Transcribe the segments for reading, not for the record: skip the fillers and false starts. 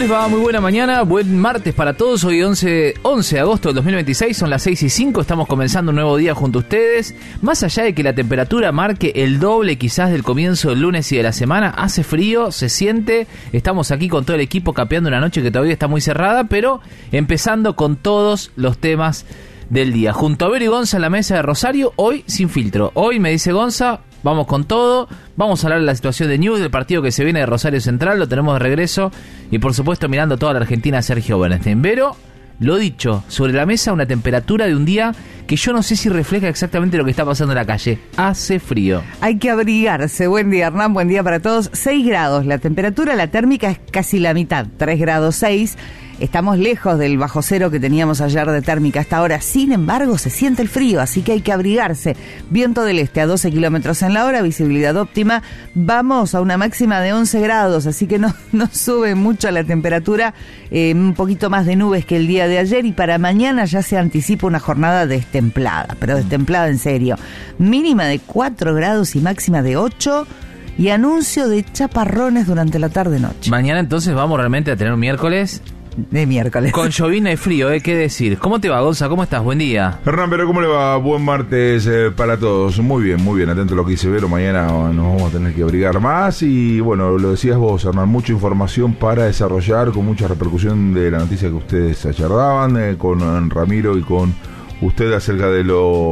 les va? Muy buena mañana, buen martes para todos. Hoy 11 de agosto del 2026, son las 6:05. Estamos comenzando un nuevo día junto a ustedes. Más allá de que la temperatura marque el doble quizás del comienzo del lunes y de la semana, hace frío, se siente. Estamos aquí con todo el equipo capeando una noche que todavía está muy cerrada, pero empezando con todos los temas del día. Junto a Vero y Gonza en la mesa de Rosario, hoy sin filtro. Hoy me dice Gonza, vamos con todo, vamos a hablar de la situación de Newell's, del partido que se viene de Rosario Central, lo tenemos de regreso, y por supuesto mirando toda la Argentina, Sergio Bernstein. Pero, lo dicho, sobre la mesa una temperatura de un día que yo no sé si refleja exactamente lo que está pasando en la calle. Hace frío. Hay que abrigarse. Buen día, Hernán, buen día para todos. 6 grados, la temperatura, la térmica es casi la mitad, 3 grados 6. Estamos lejos del bajo cero que teníamos ayer de térmica hasta ahora. Sin embargo, se siente el frío, así que hay que abrigarse. Viento del este a 12 kilómetros en la hora, visibilidad óptima. Vamos a una máxima de 11 grados, así que no sube mucho la temperatura. Un poquito más de nubes que el día de ayer, y para mañana ya se anticipa una jornada destemplada, pero destemplada en serio. Mínima de 4 grados y máxima de 8. Y anuncio de chaparrones durante la tarde-noche. Mañana entonces vamos realmente a tener un miércoles... De miércoles. Con llovina y frío, ¿qué decir? ¿Cómo te va, Gonza? ¿Cómo estás? Buen día. Hernán, pero ¿cómo le va? Buen martes para todos. Muy bien, atento a lo que dice Vero. Mañana nos vamos a tener que abrigar más. Y bueno, lo decías vos, Hernán, mucha información para desarrollar, con mucha repercusión de la noticia que ustedes ayer daban, con Ramiro y con usted acerca de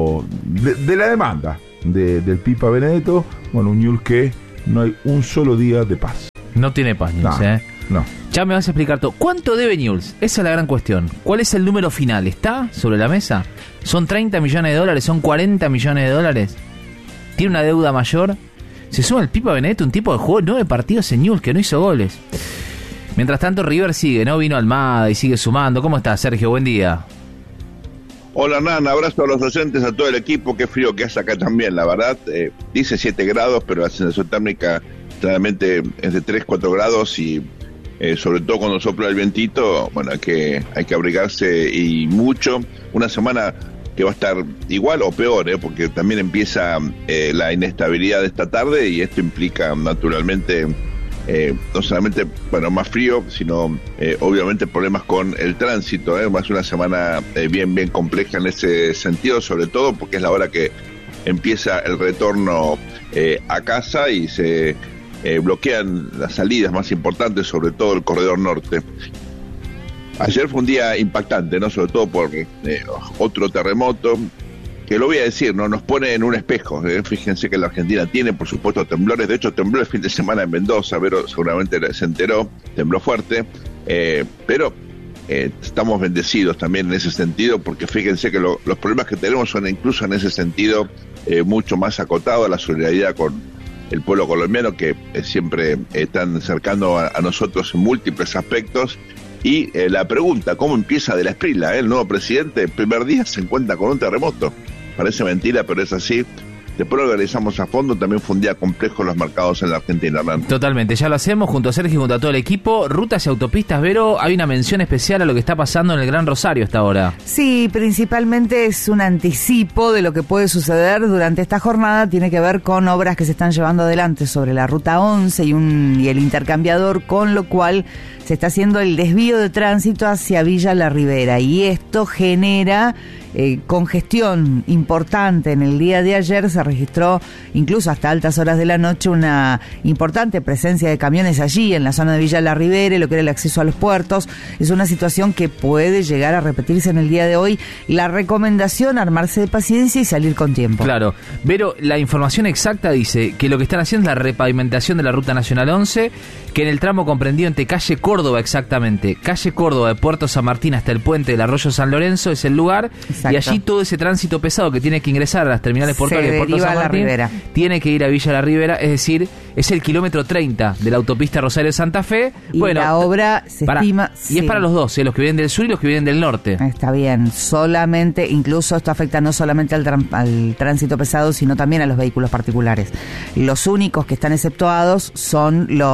de la demanda del Pipa Benedetto. Bueno, un Newell's que no hay un solo día de paz. No tiene paz, Newell's, No. Ya me vas a explicar todo. ¿Cuánto debe Newell's? Esa es la gran cuestión. ¿Cuál es el número final? ¿Está sobre la mesa? ¿Son 30 millones de dólares? ¿Son 40 millones de dólares? ¿Tiene una deuda mayor? Se suma el Pipa Benedetto, un tipo que jugó 9 partidos en Newell's, que no hizo goles. Mientras tanto, River sigue, ¿no? Vino Almada y sigue sumando. ¿Cómo estás, Sergio? Buen día. Hola, Hernán, abrazo a los docentes, a todo el equipo. Qué frío que hace acá también, la verdad. Dice 7 grados, pero la sensación térmica claramente es de 3-4 grados y... sobre todo cuando sopla el vientito, bueno, hay que abrigarse y mucho. Una semana que va a estar igual o peor, porque también empieza la inestabilidad de esta tarde, y esto implica naturalmente no solamente más frío, sino obviamente problemas con el tránsito. Va a ser una semana bien compleja en ese sentido, sobre todo porque es la hora que empieza el retorno a casa y se bloquean las salidas más importantes, sobre todo el corredor norte. Ayer fue un día impactante, ¿no? Sobre todo por otro terremoto, que lo voy a decir, ¿no? Nos pone en un espejo. Fíjense que la Argentina tiene, por supuesto, temblores. De hecho, tembló el fin de semana en Mendoza, Vero seguramente se enteró, tembló fuerte, pero estamos bendecidos también en ese sentido, porque fíjense que los problemas que tenemos son incluso en ese sentido mucho más acotados. La solidaridad con el pueblo colombiano, que siempre están cercando a nosotros en múltiples aspectos. Y la pregunta, ¿cómo empieza de la Esprila? El nuevo presidente, el primer día se encuentra con un terremoto. Parece mentira, pero es así. Después lo organizamos a fondo. También fue un día complejo los mercados en la Argentina, Hernán. Totalmente, ya lo hacemos junto a Sergio y junto a todo el equipo. Rutas y autopistas, Vero, hay una mención especial a lo que está pasando en el Gran Rosario hasta ahora. Sí, principalmente es un anticipo de lo que puede suceder durante esta jornada. Tiene que ver con obras que se están llevando adelante sobre la Ruta 11 y el intercambiador, con lo cual se está haciendo el desvío de tránsito hacia Villa La Ribera, y esto genera congestión importante. En el día de ayer se registró, incluso hasta altas horas de la noche, una importante presencia de camiones allí en la zona de Villa La Ribera, lo que era el acceso a los puertos. Es una situación que puede llegar a repetirse en el día de hoy. La recomendación, armarse de paciencia y salir con tiempo. Claro, pero la información exacta dice que lo que están haciendo es la repavimentación de la Ruta Nacional 11, que en el tramo comprendido entre calle Córdoba, exactamente, calle Córdoba de Puerto San Martín hasta el puente del Arroyo San Lorenzo es el lugar. Exacto. Y allí todo ese tránsito pesado que tiene que ingresar a las terminales portuarias de Puerto San Martín tiene que ir a Villa La Ribera, es decir, es el kilómetro 30 de la autopista Rosario-Santa Fe. Y bueno, la obra se estima... Y es para los dos, los que vienen del sur y los que vienen del norte. Está bien, solamente, incluso esto afecta no solamente al tránsito pesado, sino también a los vehículos particulares. Los únicos que están exceptuados son los vehículos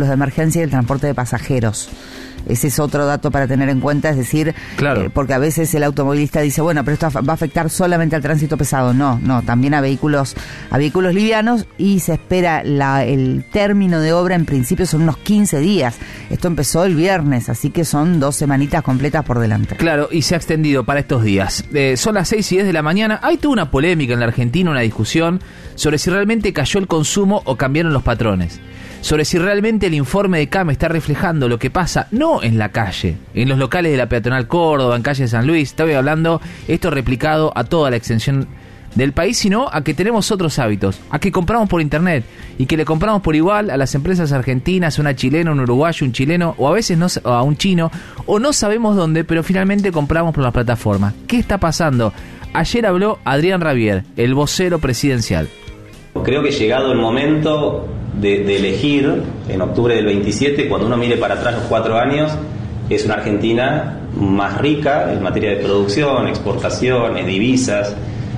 vehículos de emergencia y el transporte de pasajeros. Ese es otro dato para tener en cuenta, es decir, claro. Porque a veces el automovilista dice, bueno, pero esto va a afectar solamente al tránsito pesado. No, también a vehículos livianos, y se espera el término de obra, en principio son unos 15 días. Esto empezó el viernes, así que son 2 semanitas completas por delante. Claro, y se ha extendido para estos días. Son las 6:10 de la mañana. Hay toda una polémica en la Argentina, una discusión sobre si realmente cayó el consumo o cambiaron los patrones. Sobre si realmente el informe de CAM está reflejando lo que pasa, no en la calle, en los locales de la Peatonal Córdoba, en calle San Luis, estoy hablando esto replicado a toda la extensión del país, sino a que tenemos otros hábitos, a que compramos por internet y que le compramos por igual a las empresas argentinas, una chilena, un uruguayo, un chileno, o a veces no, a un chino, o no sabemos dónde, pero finalmente compramos por las plataformas. ¿Qué está pasando? Ayer habló Adrián Rabier, el vocero presidencial. Creo que llegado el momento de elegir, en octubre del 27, cuando uno mire para atrás los 4 años, es una Argentina más rica en materia de producción, exportaciones, divisas,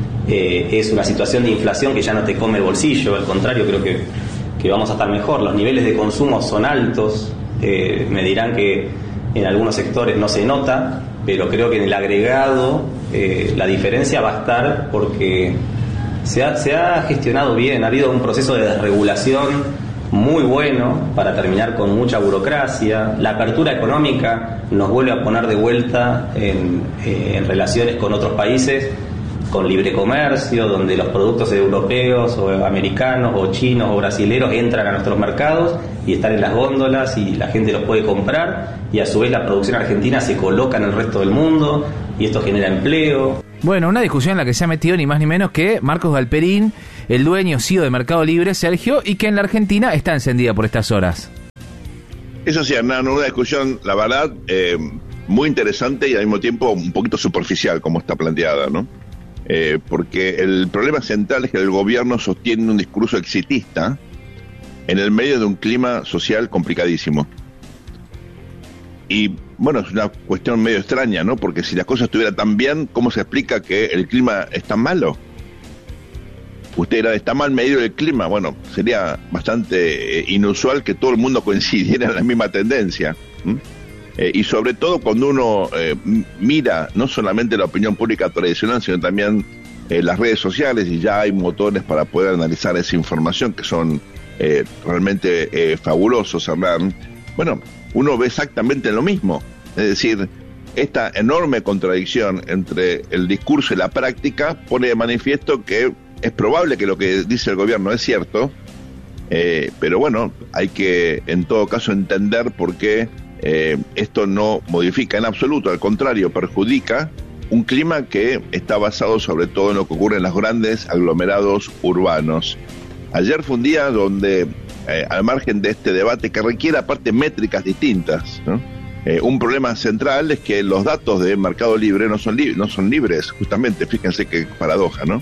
es una situación de inflación que ya no te come el bolsillo, al contrario, creo que vamos a estar mejor. Los niveles de consumo son altos, me dirán que en algunos sectores no se nota, pero creo que en el agregado la diferencia va a estar porque se ha gestionado bien, ha habido un proceso de desregulación muy bueno para terminar con mucha burocracia. La apertura económica nos vuelve a poner de vuelta en relaciones con otros países, con libre comercio, donde los productos europeos o americanos o chinos o brasileros entran a nuestros mercados y están en las góndolas y la gente los puede comprar, y a su vez la producción argentina se coloca en el resto del mundo y esto genera empleo. Bueno, una discusión en la que se ha metido ni más ni menos que Marcos Galperín, el dueño CEO de Mercado Libre, Sergio, y que en la Argentina está encendida por estas horas. Eso sí, Hernán, una discusión, la verdad, muy interesante y al mismo tiempo un poquito superficial, como está planteada, ¿no? Porque el problema central es que el gobierno sostiene un discurso exitista en el medio de un clima social complicadísimo. Y bueno, es una cuestión medio extraña, ¿no? Porque si las cosas estuvieran tan bien, ¿cómo se explica que el clima es tan malo? Usted era, está mal medido el clima. Bueno, sería bastante inusual que todo el mundo coincidiera en la misma tendencia. Y sobre todo cuando uno mira no solamente la opinión pública tradicional, sino también las redes sociales, y ya hay motores para poder analizar esa información que son realmente fabulosos, Hernán. Bueno, uno ve exactamente lo mismo. Es decir, esta enorme contradicción entre el discurso y la práctica pone de manifiesto que es probable que lo que dice el gobierno es cierto, pero bueno, hay que en todo caso entender por qué esto no modifica en absoluto, al contrario, perjudica un clima que está basado sobre todo en lo que ocurre en los grandes aglomerados urbanos. Ayer fue un día donde, al margen de este debate que requiere aparte métricas distintas, ¿no? Un problema central es que los datos de Mercado Libre no son libres, justamente, fíjense qué paradoja, ¿no?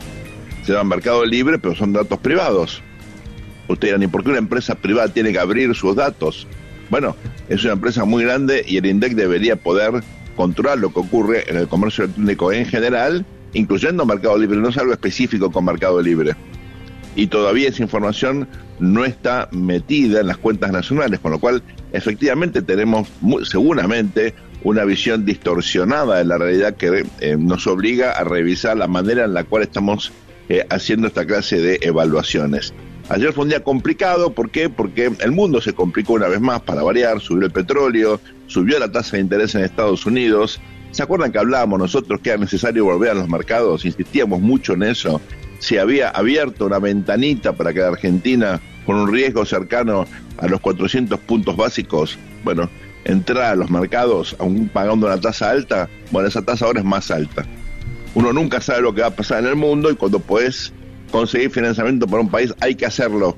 Se llama Mercado Libre, pero son datos privados. Ustedes dirán, ¿y por qué una empresa privada tiene que abrir sus datos? Bueno, es una empresa muy grande y el INDEC debería poder controlar lo que ocurre en el comercio electrónico en general, incluyendo Mercado Libre, no es algo específico con Mercado Libre. Y todavía esa información no está metida en las cuentas nacionales, con lo cual efectivamente tenemos seguramente una visión distorsionada de la realidad que nos obliga a revisar la manera en la cual estamos haciendo esta clase de evaluaciones. Ayer fue un día complicado, ¿por qué? Porque el mundo se complicó una vez más, para variar, subió el petróleo, subió la tasa de interés en Estados Unidos. ¿Se acuerdan que hablábamos nosotros que era necesario volver a los mercados? Insistíamos mucho en eso. Se había abierto una ventanita para que la Argentina, con un riesgo cercano a los 400 puntos básicos, bueno, entrar a los mercados aún pagando una tasa alta. Bueno, esa tasa ahora es más alta. Uno nunca sabe lo que va a pasar en el mundo y cuando podés conseguir financiamiento para un país hay que hacerlo.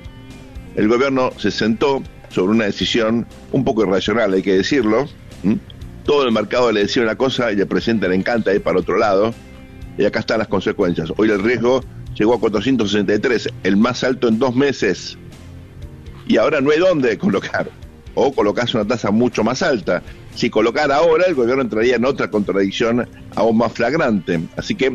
El gobierno se sentó sobre una decisión un poco irracional, hay que decirlo. Todo el mercado le decía una cosa y al presidente le encanta ir para otro lado. Y acá están las consecuencias. Hoy el riesgo llegó a 463, el más alto en 2 meses. Y ahora no hay dónde colocar. O colocarse una tasa mucho más alta. Si colocara ahora, el gobierno entraría en otra contradicción aún más flagrante. Así que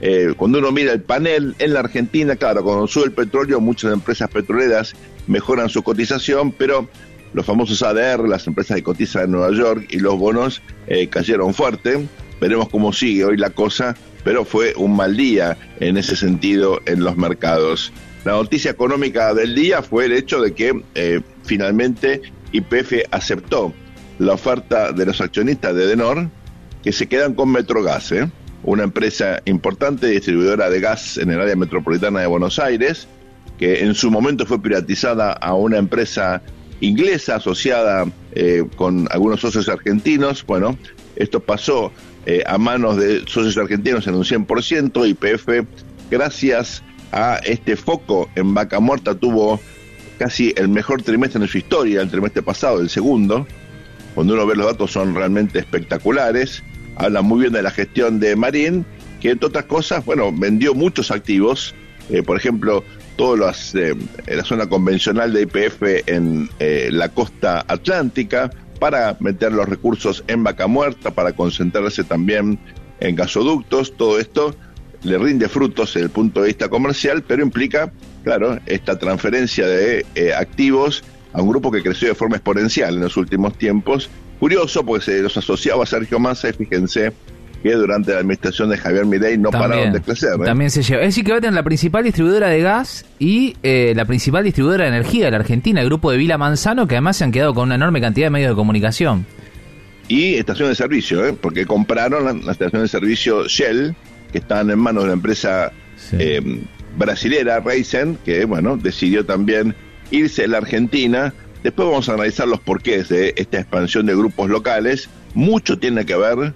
cuando uno mira el panel en la Argentina, claro, cuando sube el petróleo, muchas empresas petroleras mejoran su cotización, pero los famosos ADR, las empresas que cotizan en Nueva York, y los bonos cayeron fuerte. Veremos cómo sigue hoy la cosa, pero fue un mal día en ese sentido en los mercados. La noticia económica del día fue el hecho de que finalmente YPF aceptó la oferta de los accionistas de Edenor, que se quedan con Metrogas, una empresa importante distribuidora de gas en el área metropolitana de Buenos Aires, que en su momento fue privatizada a una empresa inglesa asociada con algunos socios argentinos. Bueno, esto pasó a manos de socios argentinos en un 100%. YPF, gracias a este foco en vaca muerta, tuvo casi el mejor trimestre en su historia, el trimestre pasado, el segundo. Cuando uno ve los datos son realmente espectaculares. Habla muy bien de la gestión de Marín, que entre otras cosas, bueno, vendió muchos activos, por ejemplo, todas la zona convencional de YPF en la costa atlántica, para meter los recursos en vaca muerta, para concentrarse también en gasoductos. Todo esto le rinde frutos desde el punto de vista comercial, pero implica, claro, esta transferencia de activos a un grupo que creció de forma exponencial en los últimos tiempos. Curioso, porque se los asociaba a Sergio Massa, y fíjense que durante la administración de Javier Milei no pararon de crecer. También se lleva. Es decir, que va a tener la principal distribuidora de gas y la principal distribuidora de energía de la Argentina, el grupo de Vila Manzano, que además se han quedado con una enorme cantidad de medios de comunicación. Y estación de servicio, porque compraron la estación de servicio Shell, que estaban en manos de la empresa brasilera Raízen, que bueno, decidió también irse a la Argentina. Después vamos a analizar los porqués de esta expansión de grupos locales. Mucho tiene que ver,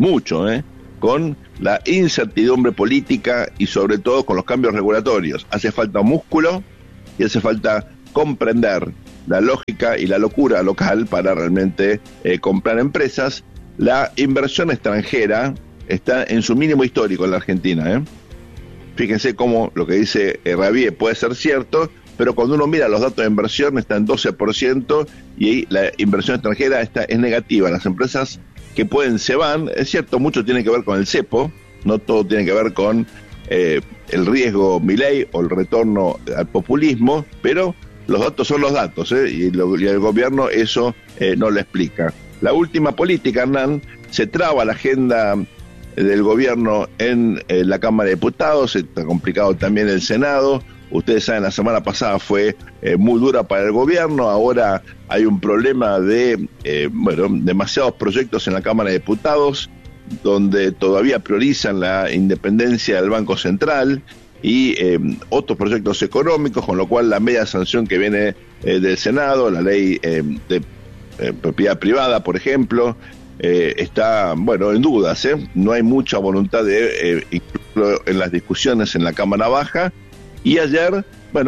con la incertidumbre política y sobre todo con los cambios regulatorios. Hace falta músculo y hace falta comprender la lógica y la locura local para realmente comprar empresas. La inversión extranjera está en su mínimo histórico en la Argentina. Fíjense cómo lo que dice Rabié puede ser cierto, pero cuando uno mira los datos de inversión está en 12% y la inversión extranjera es negativa. Las empresas que pueden se van, es cierto, mucho tiene que ver con el cepo, no todo tiene que ver con el riesgo Milei o el retorno al populismo, pero los datos son los datos, y el gobierno eso no lo explica. La última política, Hernán, se traba la agenda del gobierno en la Cámara de Diputados, está complicado también el Senado. Ustedes saben, la semana pasada fue muy dura para el gobierno. Ahora hay un problema de, demasiados proyectos en la Cámara de Diputados, donde todavía priorizan la independencia del Banco Central y otros proyectos económicos, con lo cual la media sanción que viene del Senado, la ley de propiedad privada, por ejemplo, está, en dudas. No hay mucha voluntad de incluirlo en las discusiones en la Cámara Baja. Y ayer,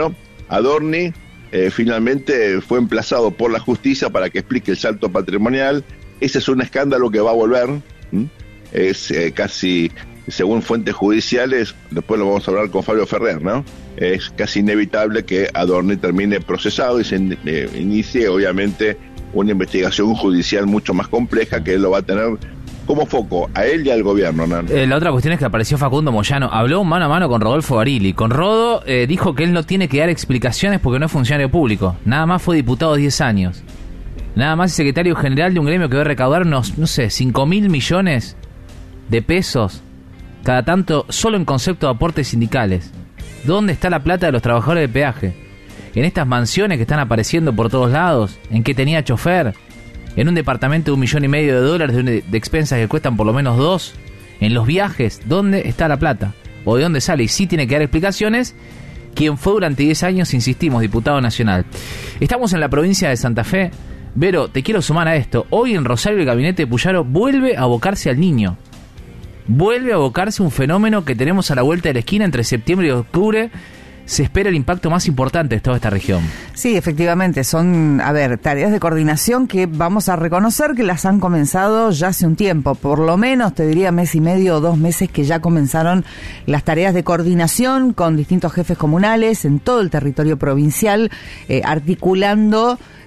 Adorni finalmente fue emplazado por la justicia para que explique el salto patrimonial. Ese es un escándalo que va a volver. Es casi, según fuentes judiciales, después lo vamos a hablar con Fabio Ferrer, es casi inevitable que Adorni termine procesado y se inicie, obviamente, una investigación judicial mucho más compleja que él lo va a tener como foco a él y al gobierno, ¿no? La otra cuestión es que apareció Facundo Moyano, habló mano a mano con Rodolfo Barili. Con Rodo dijo que él no tiene que dar explicaciones porque no es funcionario público. Nada más fue diputado 10 años. Nada más es secretario general de un gremio que va a recaudar unos, 5.000 millones de pesos cada tanto solo en concepto de aportes sindicales. ¿Dónde está la plata de los trabajadores de peaje? ¿En estas mansiones que están apareciendo por todos lados? ¿En que tenía chofer? ¿En un departamento de $1,5 millones de expensas que cuestan por lo menos 2? ¿En los viajes? ¿Dónde está la plata? ¿O de dónde sale? Y sí tiene que dar explicaciones quien fue durante 10 años, insistimos, diputado nacional. Estamos en la provincia de Santa Fe. Vero, te quiero sumar a esto. Hoy en Rosario el gabinete de Puyaro vuelve a abocarse al Niño. Vuelve a abocarse un fenómeno que tenemos a la vuelta de la esquina entre septiembre y octubre. Se espera el impacto más importante de toda esta región. Sí, efectivamente, son, tareas de coordinación que vamos a reconocer que las han comenzado ya hace un tiempo, por lo menos te diría 1 mes y medio o 2 meses que ya comenzaron las tareas de coordinación con distintos jefes comunales en todo el territorio provincial, articulando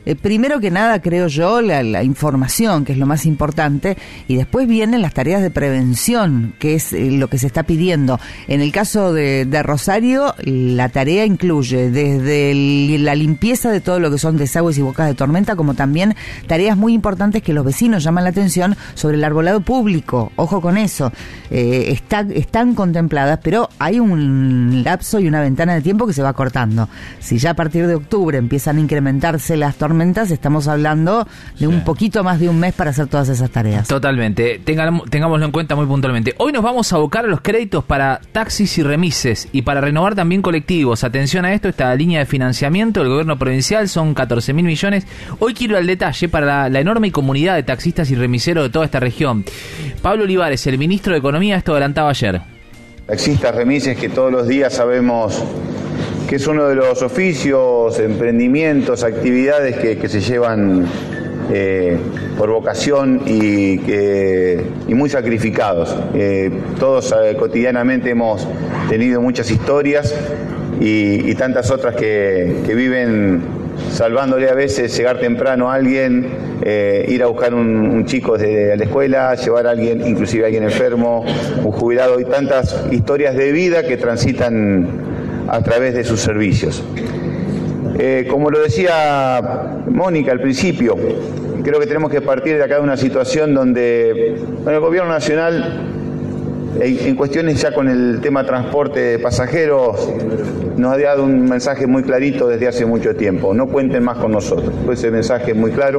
Primero que nada, creo yo, la información, que es lo más importante, y después vienen las tareas de prevención, que es lo que se está pidiendo. En el caso de Rosario, la tarea incluye desde la limpieza de todo lo que son desagües y bocas de tormenta, como también tareas muy importantes que los vecinos llaman la atención sobre el arbolado público. Ojo con eso. Están contempladas, pero hay un lapso y una ventana de tiempo que se va cortando. Si ya a partir de octubre empiezan a incrementarse las tormentas, estamos hablando de un poquito más de un mes para hacer todas esas tareas. Totalmente, tengámoslo en cuenta muy puntualmente. Hoy nos vamos a abocar a los créditos para taxis y remises y para renovar también colectivos. Atención a esto, esta línea de financiamiento del gobierno provincial son 14.000 millones. Hoy quiero ir al detalle para la enorme comunidad de taxistas y remiseros de toda esta región. Pablo Olivares, el ministro de Economía, esto adelantaba ayer. Taxistas, remises, que todos los días sabemos que es uno de los oficios, emprendimientos, actividades que se llevan por vocación y muy sacrificados. Todos cotidianamente hemos tenido muchas historias y tantas otras que viven salvándole a veces llegar temprano a alguien, ir a buscar un chico desde la escuela, llevar a alguien, inclusive a alguien enfermo, un jubilado, y tantas historias de vida que transitan a través de sus servicios. Como lo decía Mónica al principio, creo que tenemos que partir de acá de una situación donde el gobierno nacional, en cuestiones ya con el tema transporte de pasajeros, nos ha dado un mensaje muy clarito desde hace mucho tiempo: no cuenten más con nosotros. Pues ese mensaje es muy claro.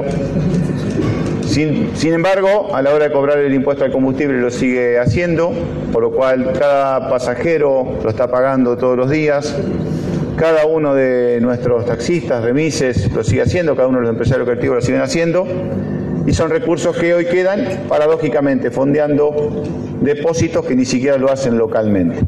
Sin embargo, a la hora de cobrar el impuesto al combustible lo sigue haciendo, por lo cual cada pasajero lo está pagando todos los días. Cada uno de nuestros taxistas, remises, lo sigue haciendo, cada uno de los empresarios colectivos lo siguen haciendo, y son recursos que hoy quedan, paradójicamente, fondeando depósitos que ni siquiera lo hacen localmente.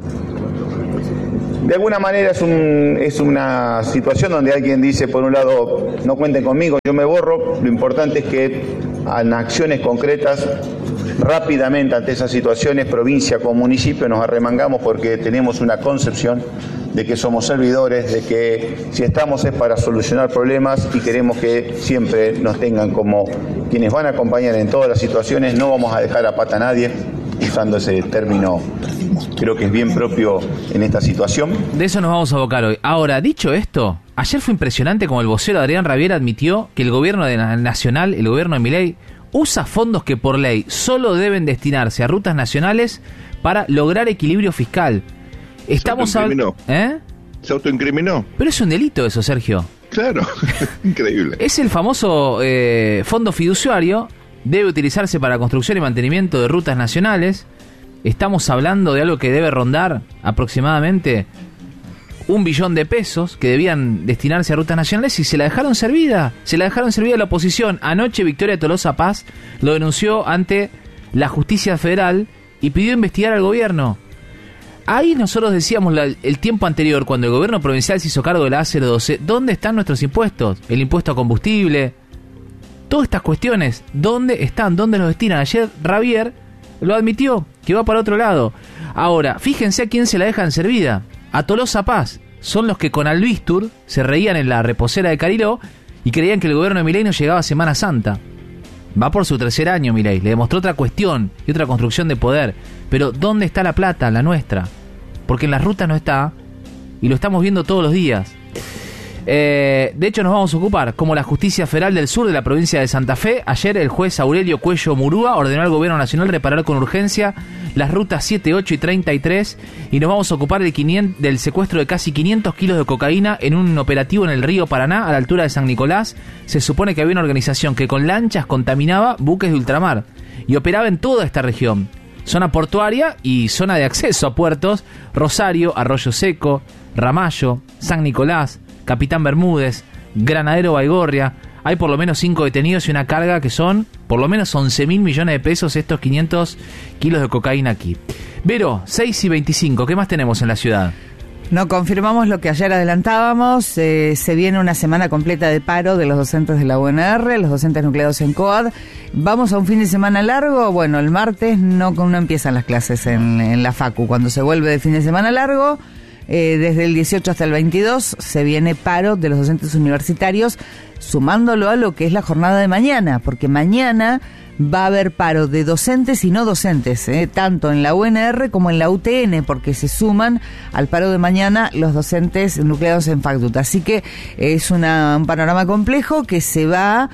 De alguna manera es una situación donde alguien dice, por un lado, no cuenten conmigo, yo me borro. Lo importante es que en acciones concretas, rápidamente ante esas situaciones, provincia como municipio, nos arremangamos, porque tenemos una concepción de que somos servidores, de que si estamos es para solucionar problemas, y queremos que siempre nos tengan como quienes van a acompañar en todas las situaciones. No vamos a dejar a pata a nadie, usando ese término, creo que es bien propio en esta situación. De eso nos vamos a abocar hoy. Ahora, dicho esto, ayer fue impresionante como el vocero Adrián Rabier admitió que el gobierno nacional, el gobierno de Milei, usa fondos que por ley solo deben destinarse a rutas nacionales para lograr equilibrio fiscal. Estamos hablando... Se autoincriminó. Pero es un delito eso, Sergio. Claro, increíble. Es el famoso fondo fiduciario, debe utilizarse para construcción y mantenimiento de rutas nacionales. Estamos hablando de algo que debe rondar aproximadamente 1 billón de pesos que debían destinarse a rutas nacionales, y se la dejaron servida. Se la dejaron servida a la oposición. Anoche Victoria Tolosa Paz lo denunció ante la Justicia Federal y pidió investigar al gobierno. Ahí nosotros decíamos el tiempo anterior, cuando el gobierno provincial se hizo cargo de la A012, ¿dónde están nuestros impuestos? El impuesto a combustible, todas estas cuestiones, ¿dónde están? ¿Dónde los destinan? Ayer Rabier lo admitió, que va para otro lado. Ahora, fíjense a quién se la dejan servida. A Tolosa Paz. Son los que con Albistur se reían en la reposera de Cariló y creían que el gobierno de Milei no llegaba a Semana Santa. Va por su 3er año Milei, le demostró otra cuestión y otra construcción de poder. Pero ¿dónde está la plata, la nuestra? Porque en las rutas no está, y lo estamos viendo todos los días. De hecho, nos vamos a ocupar, como la Justicia Federal del Sur de la provincia de Santa Fe. Ayer el juez Aurelio Cuello Murúa ordenó al gobierno nacional reparar con urgencia las rutas 7, 8 y 33, y nos vamos a ocupar del secuestro de casi 500 kilos de cocaína en un operativo en el río Paraná, a la altura de San Nicolás. Se supone que había una organización que con lanchas contaminaba buques de ultramar y operaba en toda esta región, zona portuaria y zona de acceso a puertos: Rosario, Arroyo Seco, Ramallo, San Nicolás, Capitán Bermúdez, Granadero Baigorria. Hay por lo menos 5 detenidos y una carga que son por lo menos 11.000 millones de pesos, estos 500 kilos de cocaína aquí. Vero, 6:25, ¿qué más tenemos en la ciudad? No, confirmamos lo que ayer adelantábamos. Se viene una semana completa de paro de los docentes de la UNR, los docentes nucleados en COAD. Vamos a un fin de semana largo. Bueno, el martes no empiezan las clases en la Facu. Cuando se vuelve de fin de semana largo, Desde el 18 hasta el 22 se viene paro de los docentes universitarios, sumándolo a lo que es la jornada de mañana, porque mañana va a haber paro de docentes y no docentes, tanto en la UNR como en la UTN, porque se suman al paro de mañana los docentes nucleados en FACTUT. Así que es un panorama complejo que se va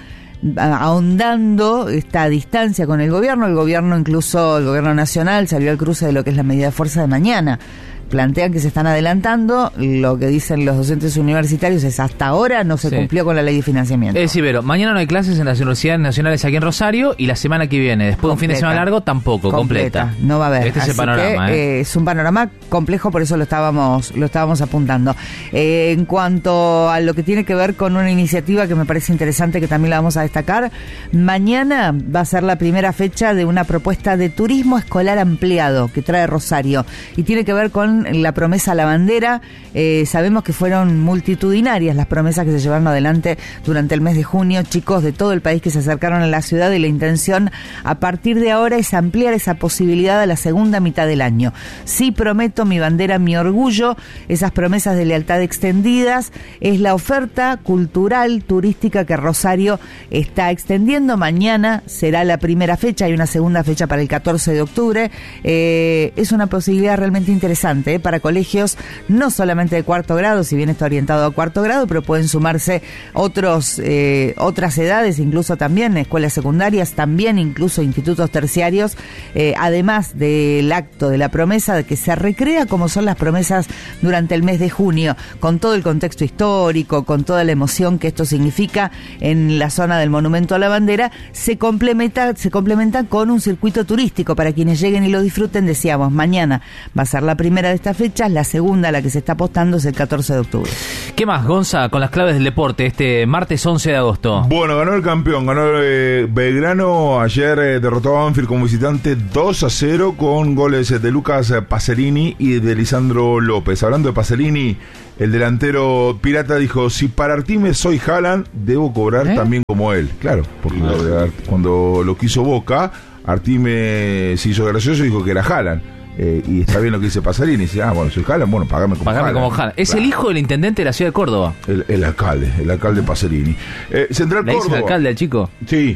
ahondando esta distancia con el gobierno. Incluso el gobierno nacional salió al cruce de lo que es la medida de fuerza de mañana. Plantean que se están adelantando. Lo que dicen los docentes universitarios es hasta ahora no se cumplió con la ley de financiamiento. Ibero, mañana no hay clases en las universidades nacionales aquí en Rosario, y la semana que viene, después de un fin de semana largo, tampoco, completa. No va a haber. Este es el panorama. Es un panorama complejo, por eso lo estábamos apuntando. En cuanto a lo que tiene que ver con una iniciativa que me parece interesante, que también la vamos a destacar, mañana va a ser la primera fecha de una propuesta de turismo escolar ampliado que trae Rosario, y tiene que ver con la promesa a la bandera. Sabemos que fueron multitudinarias las promesas que se llevaron adelante durante el mes de junio, chicos de todo el país que se acercaron a la ciudad, y la intención a partir de ahora es ampliar esa posibilidad a la segunda mitad del año. Sí prometo, mi bandera, mi orgullo, esas promesas de lealtad extendidas, es la oferta cultural, turística que Rosario está extendiendo. Mañana será la primera fecha, hay una segunda fecha para el 14 de octubre. Es una posibilidad realmente interesante para colegios, no solamente de cuarto grado, si bien está orientado a cuarto grado, pero pueden sumarse otras edades, incluso también escuelas secundarias, también incluso institutos terciarios, además del acto de la promesa de que se recrea como son las promesas durante el mes de junio, con todo el contexto histórico, con toda la emoción que esto significa en la zona del Monumento a la Bandera. Se complementa con un circuito turístico para quienes lleguen y lo disfruten. Decíamos, mañana va a ser la primera de estas fechas, la segunda, la que se está apostando, es el 14 de octubre. ¿Qué más, Gonza, con las claves del deporte este martes 11 de agosto? Bueno, ganó el campeón, ganó Belgrano. Ayer derrotó a Banfield como visitante 2-0 con goles de Lucas Pacerini y de Lisandro López. Hablando de Pacerini, el delantero pirata dijo: si para Artime soy Haaland, debo cobrar también como él. Claro, porque cuando lo quiso Boca, Artime se hizo gracioso y dijo que era Haaland. Y está bien lo que dice Pacerini. Dice, bueno, soy Haaland, bueno, pagame como Haaland. Es claro. El hijo del intendente de la ciudad de Córdoba. El alcalde Pacerini. Central ¿Le Córdoba. dice alcalde al chico?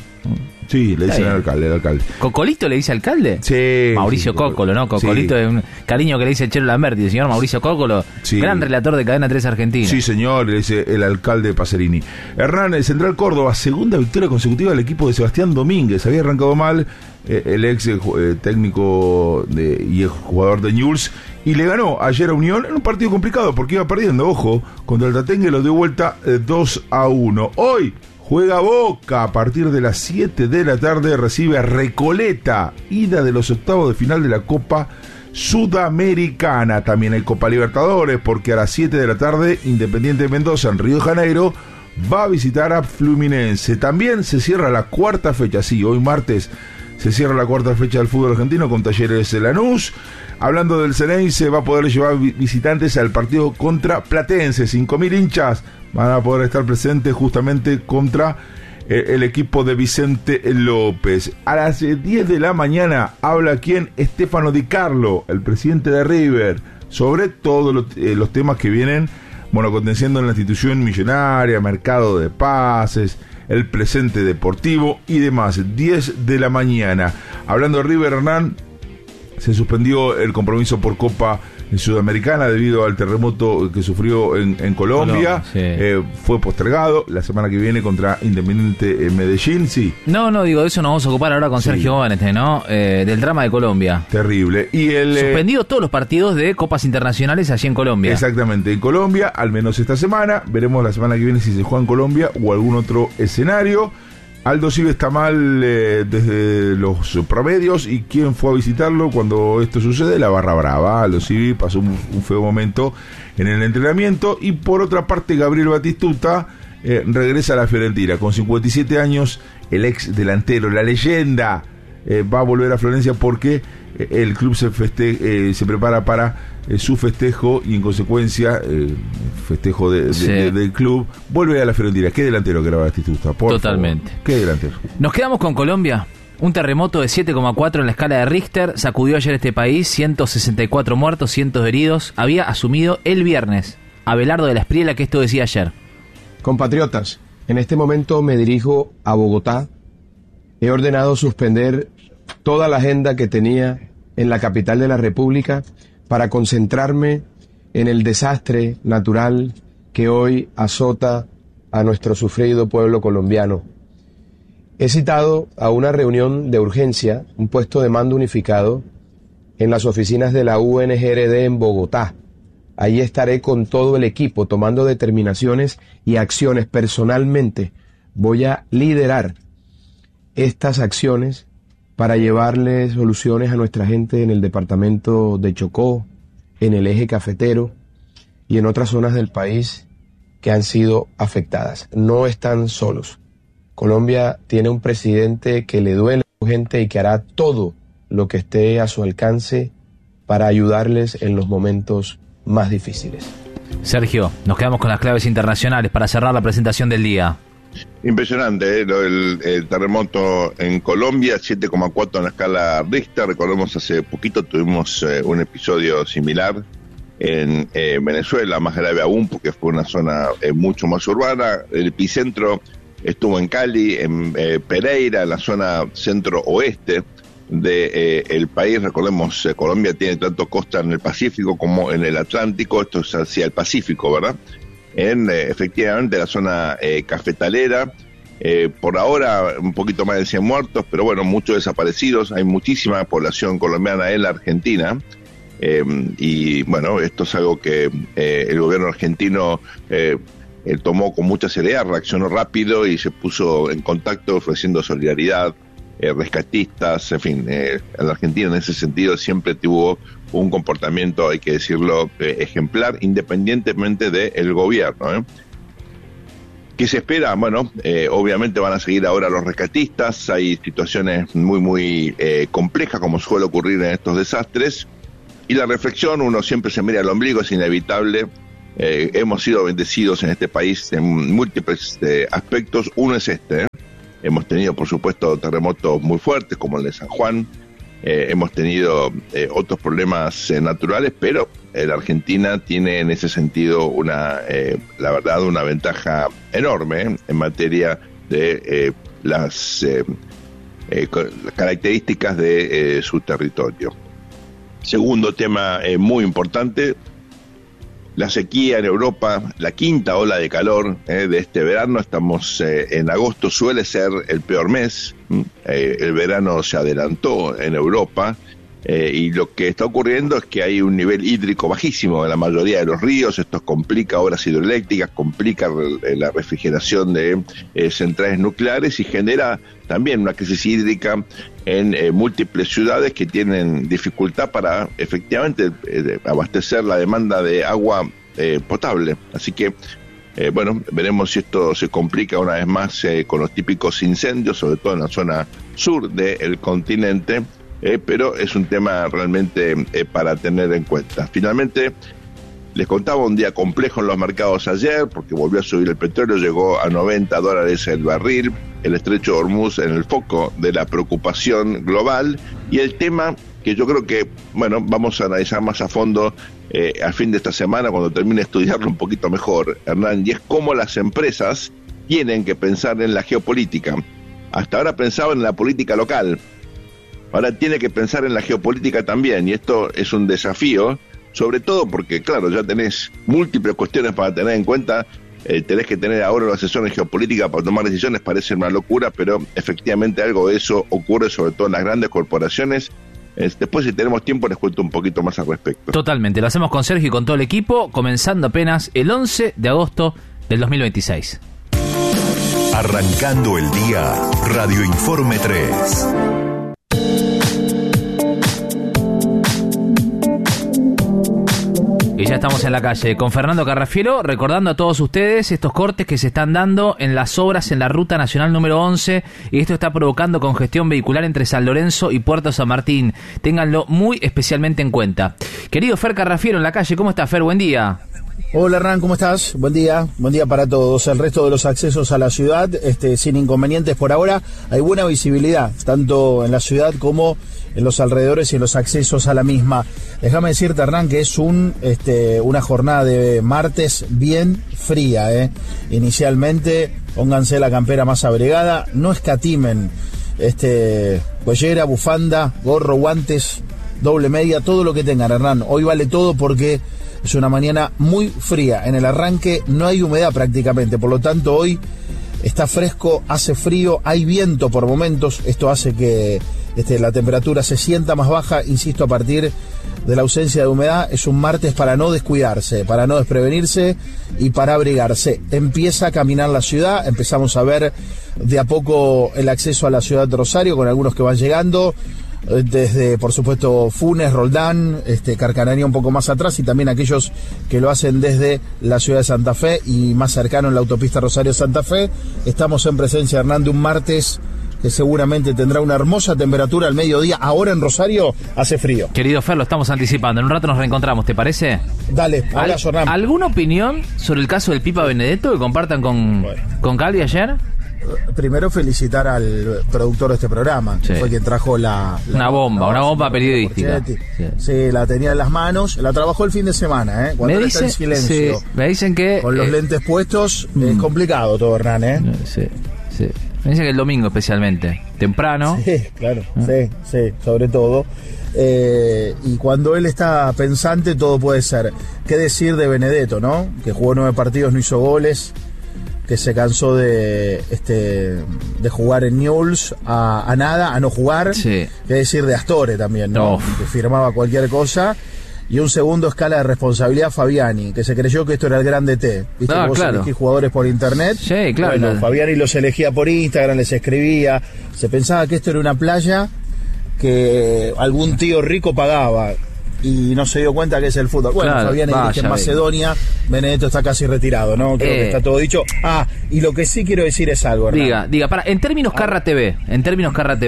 Sí, le dicen al alcalde. ¿Cocolito le dice alcalde? Sí. Mauricio Cócolo, ¿no? Cocolito es un cariño que le dice el Chelo Lamberti, el señor Mauricio Cócolo, gran relator de Cadena 3 Argentina. Sí, señor, le dice el alcalde Pacerini. Hernán, Central Córdoba, segunda victoria consecutiva del equipo de Sebastián Domínguez. Había arrancado mal el ex técnico y el jugador de Newell's, y le ganó ayer a Unión en un partido complicado porque iba perdiendo, ojo, contra el Tatengue, lo dio vuelta 2-1. Hoy juega Boca a partir de las 7 de la tarde, recibe a Recoleta, ida de los octavos de final de la Copa Sudamericana. También hay Copa Libertadores, porque a las 7 de la tarde Independiente de Mendoza en Río de Janeiro va a visitar a Fluminense. También se cierra la cuarta fecha, hoy martes se cierra la cuarta fecha del fútbol argentino con Talleres de Lanús. Hablando del Ceneice, va a poder llevar visitantes al partido contra Platense. 5.000 hinchas van a poder estar presentes justamente contra el equipo de Vicente López. A las 10 de la mañana habla Stefano Di Carlo, el presidente de River, sobre todos los temas que vienen aconteciendo en la institución millonaria, mercado de pases, el presente deportivo y demás. 10 de la mañana. Hablando de River, Hernán, se suspendió el compromiso por Copa Sudamericana debido al terremoto que sufrió en Colombia. Fue postergado la semana que viene contra Independiente Medellín. No, digo, de eso nos vamos a ocupar ahora con Sergio Gómez, ¿no? Del drama de Colombia. Terrible. Y suspendido todos los partidos de copas internacionales allí en Colombia. Exactamente, en Colombia, al menos esta semana. Veremos la semana que viene si se juega en Colombia o algún otro escenario. Aldo Civi está mal desde los promedios, y ¿quién fue a visitarlo cuando esto sucede? La Barra Brava. Aldo Civi pasó un feo momento en el entrenamiento. Y por otra parte, Gabriel Batistuta regresa a la Fiorentina con 57 años. El ex delantero, la leyenda, va a volver a Florencia porque el club se prepara para su festejo, y en consecuencia festejo del club, vuelve a la Fiorentina. Qué delantero que era Batistuta, totalmente. Favor. Qué delantero. Nos quedamos con Colombia. Un terremoto de 7,4 en la escala de Richter sacudió ayer este país, 164 muertos, cientos de heridos. Había asumido el viernes Abelardo de la Espriela, que esto decía ayer. Compatriotas, en este momento me dirijo a Bogotá. He ordenado suspender toda la agenda que tenía en la capital de la República para concentrarme en el desastre natural que hoy azota a nuestro sufrido pueblo colombiano. He citado a una reunión de urgencia, un puesto de mando unificado, en las oficinas de la UNGRD en Bogotá. Ahí estaré con todo el equipo tomando determinaciones y acciones. Personalmente voy a liderar estas acciones para llevarle soluciones a nuestra gente en el departamento de Chocó, en el eje cafetero y en otras zonas del país que han sido afectadas. No están solos. Colombia tiene un presidente que le duele a su gente y que hará todo lo que esté a su alcance para ayudarles en los momentos más difíciles. Sergio, nos quedamos con las claves internacionales para cerrar la presentación del día. Impresionante, el terremoto en Colombia, 7,4 en la escala Richter. Recordemos, hace poquito tuvimos un episodio similar en Venezuela, más grave aún porque fue una zona mucho más urbana. El epicentro estuvo en Cali, en Pereira, en la zona centro-oeste del país. Recordemos, Colombia tiene tanto costa en el Pacífico como en el Atlántico. Esto es hacia el Pacífico, ¿verdad? En efectivamente la zona cafetalera. Por ahora un poquito más de 100 muertos, pero bueno, muchos desaparecidos. Hay muchísima población colombiana en la Argentina. Y bueno, esto es algo que el gobierno argentino tomó con mucha seriedad, reaccionó rápido y se puso en contacto ofreciendo solidaridad, rescatistas, en fin. La Argentina en ese sentido siempre tuvo un comportamiento, hay que decirlo, ejemplar, independientemente del gobierno. ¿Qué se espera? Bueno, obviamente van a seguir ahora los rescatistas. Hay situaciones muy complejas, como suele ocurrir en estos desastres, y la reflexión, uno siempre se mira al ombligo, es inevitable. Hemos sido bendecidos en este país en múltiples aspectos. Uno es este. Hemos tenido, por supuesto, terremotos muy fuertes, como el de San Juan. Hemos tenido otros problemas naturales, pero la Argentina tiene en ese sentido la verdad, una ventaja enorme en materia de las características de su territorio. Segundo tema muy importante, la sequía en Europa, la quinta ola de calor de este verano. Estamos en agosto, suele ser el peor mes. El verano se adelantó en Europa y lo que está ocurriendo es que hay un nivel hídrico bajísimo en la mayoría de los ríos. Esto complica obras hidroeléctricas, complica la refrigeración de centrales nucleares y genera también una crisis hídrica en múltiples ciudades que tienen dificultad para efectivamente abastecer la demanda de agua potable. Así que bueno, veremos si esto se complica una vez más con los típicos incendios, sobre todo en la zona sur del continente, pero es un tema realmente para tener en cuenta. Finalmente, les contaba un día complejo en los mercados ayer, porque volvió a subir el petróleo, llegó a $90 el barril, el estrecho de Hormuz en el foco de la preocupación global, y el tema que yo creo que, bueno, vamos a analizar más a fondo al fin de esta semana, cuando termine de estudiarlo un poquito mejor, Hernán, y es cómo las empresas tienen que pensar en la geopolítica. Hasta ahora pensaban en la política local, ahora tiene que pensar en la geopolítica también, y esto es un desafío, sobre todo porque, claro, ya tenés múltiples cuestiones para tener en cuenta. Tenés que tener ahora una asesor en geopolítica para tomar decisiones. Parece una locura, pero efectivamente algo de eso ocurre, sobre todo en las grandes corporaciones. Después, si tenemos tiempo, les cuento un poquito más al respecto. Totalmente, lo hacemos con Sergio y con todo el equipo, comenzando apenas el 11 de agosto del 2026. Arrancando el día, Radio Informe 3. Y ya estamos en la calle con Fernando Carrafielo, recordando a todos ustedes estos cortes que se están dando en las obras en la Ruta Nacional número 11, y esto está provocando congestión vehicular entre San Lorenzo y Puerto San Martín. Ténganlo muy especialmente en cuenta. Querido Fer Carrafielo en la calle, ¿cómo está, Fer? Buen día. Hola Hernán, ¿cómo estás? Buen día para todos. El resto de los accesos a la ciudad, sin inconvenientes por ahora, hay buena visibilidad, tanto en la ciudad como en los alrededores y en los accesos a la misma. Déjame decirte, Hernán, que es una jornada de martes bien fría, Inicialmente, pónganse la campera más abrigada, no escatimen, pollera, bufanda, gorro, guantes, doble media, todo lo que tengan, Hernán. Hoy vale todo porque es una mañana muy fría. En el arranque no hay humedad prácticamente, por lo tanto hoy está fresco, hace frío, hay viento por momentos. Esto hace que la temperatura se sienta más baja, insisto, a partir de la ausencia de humedad. Es un martes para no descuidarse, para no desprevenirse y para abrigarse. Empieza a caminar la ciudad, empezamos a ver de a poco el acceso a la ciudad de Rosario con algunos que van llegando. Desde, por supuesto, Funes, Roldán, Carcanaria un poco más atrás, y también aquellos que lo hacen desde la ciudad de Santa Fe y más cercano en la autopista Rosario-Santa Fe. Estamos en presencia, Hernán, de un martes que seguramente tendrá una hermosa temperatura al mediodía. Ahora en Rosario hace frío. Querido Fer, lo estamos anticipando. En un rato nos reencontramos, ¿te parece? Dale, abrazo, Hernán. ¿Alguna opinión sobre el caso del Pipa Benedetto que compartan con Calvi ayer? Primero felicitar al productor de este programa, que fue quien trajo una bomba periodística. Sí, la tenía en las manos, la trabajó el fin de semana, cuando está en silencio. Sí, me dicen que con los lentes puestos es complicado todo, Hernán, Sí. Me dicen que el domingo especialmente, temprano. Sí, claro, sí, sobre todo. Y cuando él está pensante todo puede ser. ¿Qué decir de Benedetto, no? Que jugó 9 partidos, no hizo goles, que se cansó de jugar en Newell's a nada, a no jugar. Sí. Qué decir de Astore también, ¿no? Que firmaba cualquier cosa. Y un segundo escala de responsabilidad, Fabiani, que se creyó que esto era el grande T. ¿Viste? Vos elegís jugadores por internet. Sí, claro. Bueno, Fabiani los elegía por Instagram, les escribía. Se pensaba que esto era una playa que algún tío rico pagaba. Y no se dio cuenta que es el fútbol. Bueno, Fabiani dirige en Macedonia, Benedetto está casi retirado, ¿no? Creo que está todo dicho. Y lo que sí quiero decir es algo, ¿verdad? Diga, en términos Carra TV, término Carra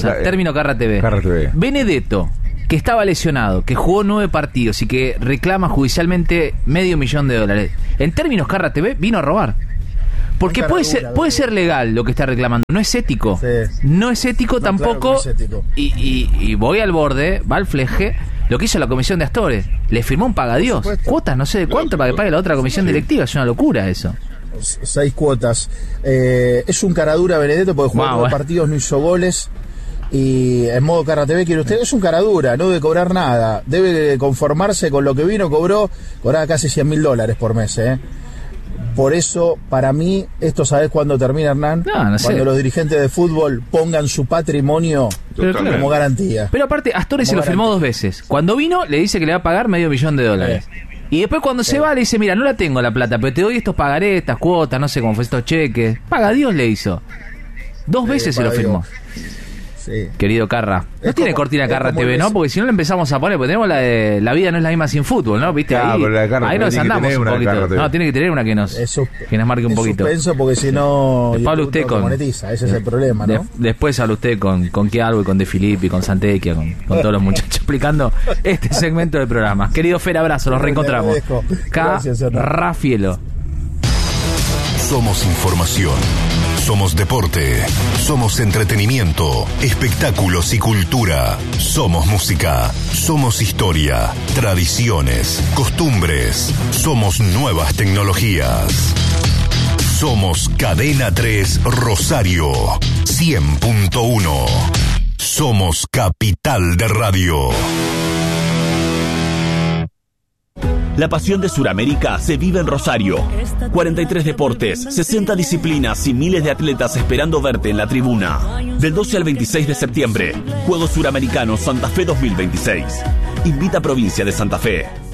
TV. Benedetto, que estaba lesionado, que jugó 9 partidos y que reclama judicialmente $500,000. En términos Carra TV, vino a robar. Porque puede ser legal lo que está reclamando. No es ético. Sí. No es ético tampoco. Claro que no es ético. Y voy al borde, va al fleje. Lo que hizo la comisión de Astore, le firmó un pagadíos, cuotas no sé de cuánto para que pague la otra comisión directiva. Es una locura eso. 6 cuotas. Es un caradura Benedetto porque jugó 9 partidos, no hizo goles. Y en modo Carra TV, quiere usted, es un caradura, no debe cobrar nada, debe conformarse con lo que vino, cobraba casi $100,000 por mes, Por eso, para mí, esto ¿sabés cuándo termina, Hernán? No sé. Cuando los dirigentes de fútbol pongan su patrimonio como garantía. Pero aparte, Astore se lo firmó 2 veces. Cuando vino, le dice que le va a pagar $500,000. Y después cuando se va, le dice, mira, no la tengo la plata, pero te doy estos pagarés, estas cuotas, no sé cómo fue, estos cheques. Paga Dios le hizo. 2 veces se lo firmó. Sí. Querido Carra. No tiene cortina Carra TV, ¿no? Porque si no le empezamos a poner, porque tenemos la de La vida no es la misma sin fútbol, ¿no? ¿Viste? Ahí nos andamos un poquito. No, tiene que tener una que nos marque un poquito. Suspenso porque si no Pablo usted con monetiza, ese es el problema, ¿no? Después habla usted con qué algo y con De Filippi, con Santecchia, con todos los muchachos explicando este segmento del programa. Querido Fer, abrazo, nos reencontramos. Rafielo. Somos información. Somos deporte, somos entretenimiento, espectáculos y cultura. Somos música, somos historia, tradiciones, costumbres. Somos nuevas tecnologías. Somos Cadena 3 Rosario 100.1. Somos Capital de Radio. La pasión de Sudamérica se vive en Rosario. 43 deportes, 60 disciplinas y miles de atletas esperando verte en la tribuna. Del 12 al 26 de septiembre, Juegos Suramericanos Santa Fe 2026. Invita a Provincia de Santa Fe.